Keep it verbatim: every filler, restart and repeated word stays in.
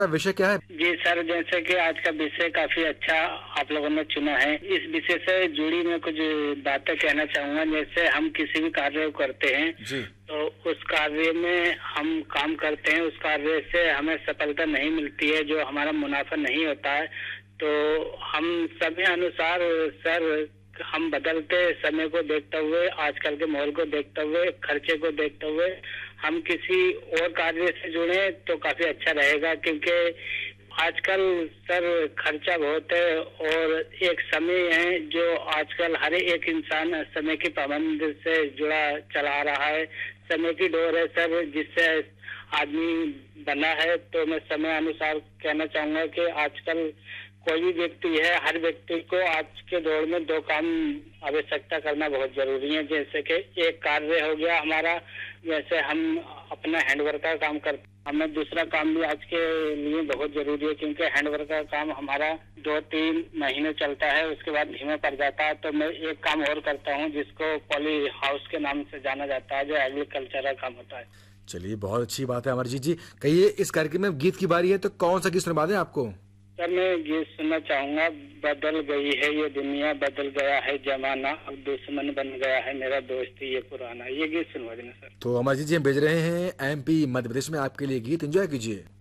विषय क्या है? जी सर, जैसे कि आज का विषय काफी अच्छा आप लोगों ने चुना है। इस विषय से जुड़ी मैं कुछ बातें कहना चाहूंगा। जैसे हम किसी भी कार्य को करते हैं जी। तो उस कार्य में हम काम करते हैं, उस कार्य से हमें सफलता नहीं मिलती है, जो हमारा मुनाफा नहीं होता है, तो हम समय अनुसार सर हम बदलते समय को देखते हुए, आजकल के माहौल को देखते हुए, खर्चे को देखते हुए हम किसी और कार्य से जुड़े तो काफी अच्छा रहेगा। क्योंकि आजकल सर खर्चा बहुत है और एक समय है जो आजकल हर एक इंसान समय की पाबंदी से जुड़ा चला रहा है। समय की डोर है सर, जिससे आदमी बना है। तो मैं समय अनुसार कहना चाहूंगा कि आजकल कोई भी व्यक्ति है, हर व्यक्ति को आज के दौर में दो काम आवश्यकता करना बहुत जरूरी है। जैसे कि एक कार्य हो गया हमारा, जैसे हम अपना हैंडवर्क का काम करते हैं, हमें दूसरा काम भी आज के लिए बहुत जरूरी है। क्योंकि हैंडवर्क का काम हमारा दो तीन महीने चलता है, उसके बाद धीमे पड़ जाता है। तो मैं एक काम और करता हूँ जिसको पॉली हाउस के नाम से जाना जाता है, जो एग्रीकल्चर का काम होता है। चलिए, बहुत अच्छी बात है अमरजीत जी। कहिए, इस कार्यक्रम में गीत की बारी है तो कौन सा गीत सुनवा दें आपको? सर मैं गीत सुनना चाहूंगा, बदल गई है ये दुनिया, बदल गया है जमाना, अब दुश्मन बन गया है मेरा दोस्त ये पुराना। ये गीत सुनवा देना सर। तो अमरजीत जी हम भेज रहे हैं एमपी मध्य प्रदेश में आपके लिए गीत, एंजॉय कीजिए।